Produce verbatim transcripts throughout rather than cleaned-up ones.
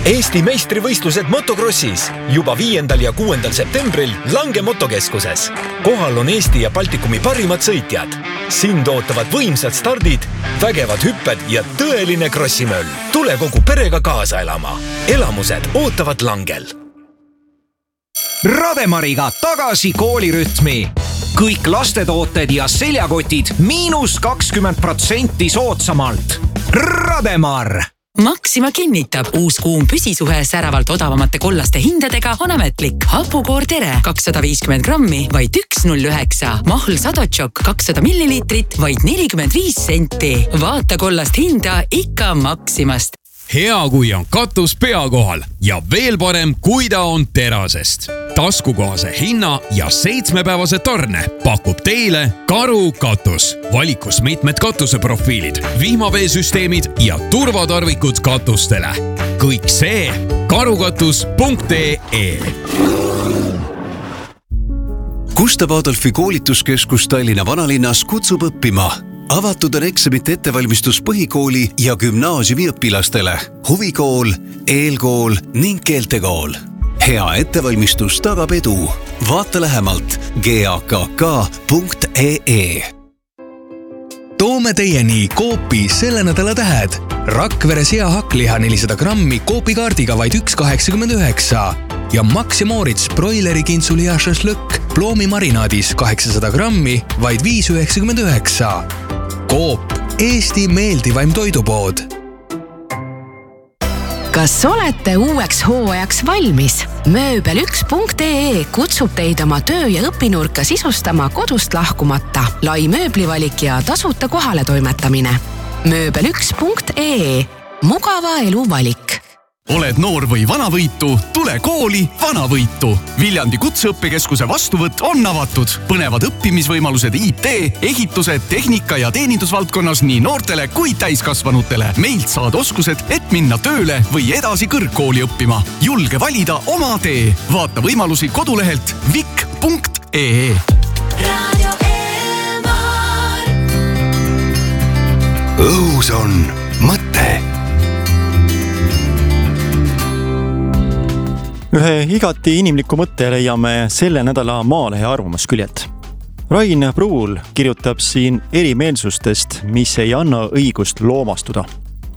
Eesti meistrivõistlused motokrossis juba viiendal ja kuuendal septembril Lange motokeskuses. Kohal on Eesti ja Baltikumi parimad sõitjad. Sind ootavad võimsad stardid, vägevad hüpped ja tõeline krossimöll. Tule kogu perega kaasa elama. Elamused ootavad Langel. Rademariga tagasi koolirütmi. Kõik lastetooted ja seljakotid miinus kakskümmend protsenti soodsamalt. Rademar! Maxima kinnitab, uus kuum püsisuhe säravalt odavamate kollaste hindadega on ametlik. Hapukoor Tere kakssada viiskümmend grammi, vaid üks null üheksa. Mahl Sadotšok kakssada milliliitrit, vaid nelikümmend viis senti. Vaata kollast hinda ikka Maximast. Hea, kui on katus pea kohal ja veel parem, kui ta on terasest. Taskukohase hinna ja seitsmepäevase tarne pakub teile Karu katus. Valikus mitmed katuseprofiilid, vihmaveesüsteemid ja turvatarvikud katustele. Kõik see karukatus punkt ee. Gustav Adolfi koolituskeskus Tallinna vanalinnas kutsub õppima. Avatud on eksamite ettevalmistus põhikooli ja gümnaasiumi õpilastele, huvikool, eelkool ning keeltekool. Hea ettevalmistus tagab edu. Vaata lähemalt g a k k punkt ee. Toome teieni Coopi selle nädala tähed. Rakvere sea hakkliha nelisada grammi Coopi kaardiga vaid üks kaheksakümmend üheksa ja Max ja Moritz broileri kintsuli ja šašlõkk ploomi marinaadis kaheksasada grammi vaid viis üheksakümmend üheksa. Coop, Eesti meeldivaim toidupood. Kas olete uueks hooajaks valmis? Mööbel üks punkt ee kutsub teid oma töö- ja õpinurka sisustama kodust lahkumata. Lai mööblivalik ja tasuta kohale toimetamine. Mööbel üks punkt ee. Mugava elu valik. Oled noor või vanavõitu, tule kooli vanavõitu. Viljandi kutseõppekeskuse vastuvõtt on avatud. Põnevad õppimisvõimalused I T, ehitused, tehnika ja teenindusvaldkonnas nii noortele kui täiskasvanutele. Meilt saad oskused, et minna tööle või edasi kõrgkooli õppima. Julge valida oma tee. Vaata võimalusi kodulehelt vik punkt ee. Radio Elmar. Õhus on mõte. Ühe igati inimliku mõtte leiame selle nädala Maalehe arvamusküljelt. Rain Pruul kirjutab siin erimeelsustest, mis ei anna õigust loomastuda.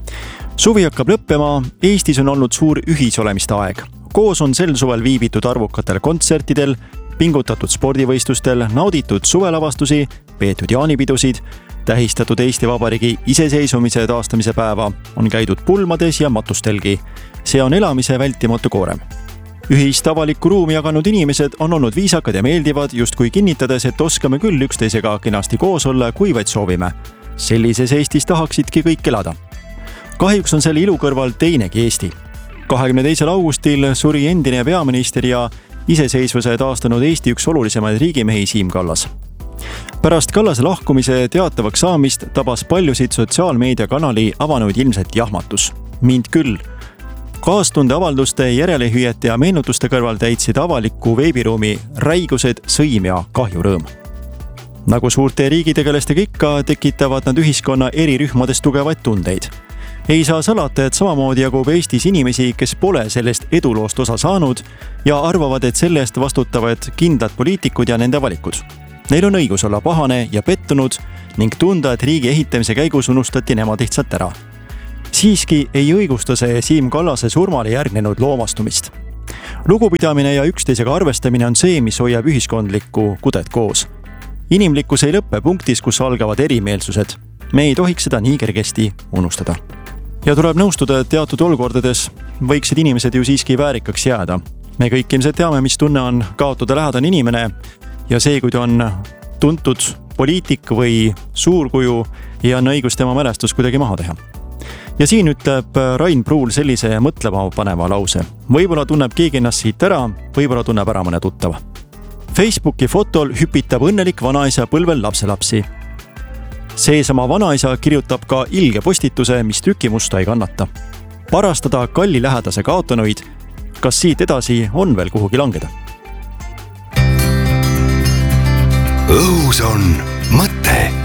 Suvi hakkab lõppema, Eestis on olnud suur ühisolemiste aeg. Koos on sel suvel viibitud arvukatel kontsertidel, pingutatud spordivõistlustel, nauditud suvelavastusi, peetud jaanipidusid, tähistatud Eesti Vabariigi iseseisvumise taastamise päeva, on käidud pulmades ja matustelgi. See on elamise vältimatu koorem. Ühist avalikku ruumi jaganud inimesed on olnud viisakad ja meeldivad, justkui kinnitades, et oskame küll üksteisega kenasti koos olla, kui vaid soovime. Sellises Eestis tahaksidki kõik elada. Kahjuks on selle ilu kõrval teinegi Eesti. kahekümne teisel augustil suri endine peaminister ja iseseisvuse taastanud Eesti üks olulisemaid riigimehi Siim Kallas. Pärast Kallase lahkumise teatavaks saamist tabas paljusid sotsiaalmeediakanali avanuid ilmselt jahmatus. Mind küll. Kaastunde avalduste, järelehüüete ja meenutuste kõrval täitsid avaliku veebiruumi räigused, sõim ja kahjurõõm. Nagu suurte riigitegelastega ikka, tekitavad nad ühiskonna eri rühmades tugevaid tundeid. Ei saa salata, et samamoodi jagub Eestis inimesi, kes pole sellest eduloost osa saanud ja arvavad, et selle eest vastutavad kindlad poliitikud ja nende valikud. Neil on õigus olla pahane ja pettunud ning tunda, et riigi ehitamise käigus unustati nemad lihtsalt ära. Siiski ei õigusta see Siim Kallase surmale järgnenud loomastumist. Lugupidamine ja üksteisega arvestamine on see, mis hoiab ühiskondlikku kudet koos. Inimlikkus ei lõppe punktis, kus algavad erimeelsused. Me ei tohiks seda nii kergesti unustada. Ja tuleb nõustuda, et teatud olukordades võiksid inimesed ju siiski väärikaks jääda. Me kõik ilmselt teame, mis tunne on kaotada lähedane inimene ja see, kui ta on tuntud poliitik või suurkuju ja on õigus tema mälestus kuidagi maha teha. Ja siin ütleb Rain Pruul sellise mõtlema paneva lause. Võib-olla tunneb keegi ennast siit ära, võib-olla tunneb ära mõne tuttava. Facebooki fotol hüpitab õnnelik vanaisa põlvel lapselapsi. Seesama vanaisa kirjutab ka ilge postituse, mis trükimusta ei kannata. Parastada kalli lähedase kaotanuid, kas siit edasi on veel kuhugi langeda? Õhus on mõte.